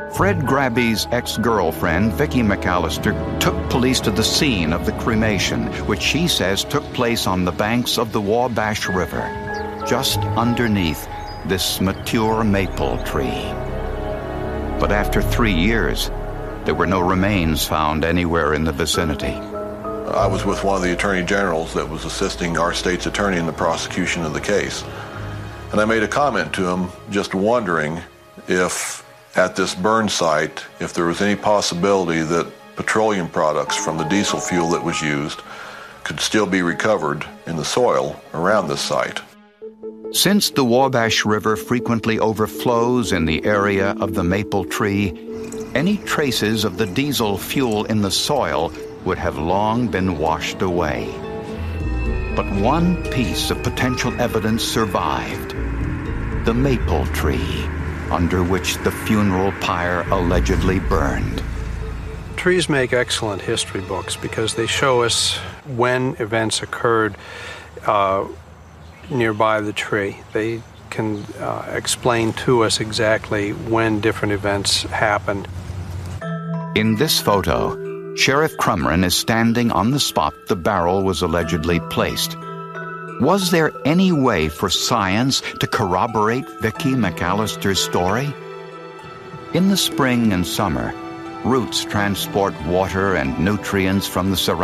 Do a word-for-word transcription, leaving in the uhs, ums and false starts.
Fred Grabby's ex-girlfriend, Vicki McAllister, took police to the scene of the cremation, which she says took place on the banks of the Wabash River, just underneath this mature maple tree. But after three years, there were no remains found anywhere in the vicinity. I was with one of the attorney generals that was assisting our state's attorney in the prosecution of the case. And I made a comment to him, just wondering if at this burn site, if there was any possibility that petroleum products from the diesel fuel that was used could still be recovered in the soil around this site. Since the Wabash River frequently overflows in the area of the maple tree, any traces of the diesel fuel in the soil would have long been washed away. But one piece of potential evidence survived: the maple tree under which the funeral pyre allegedly burned. Trees make excellent history books because they show us when events occurred uh, nearby the tree. They can uh, explain to us exactly when different events happened. In this photo, Sheriff Crumrin is standing on the spot the barrel was allegedly placed. Was there any way for science to corroborate Vicki McAllister's story? In the spring and summer, roots transport water and nutrients from the surrounding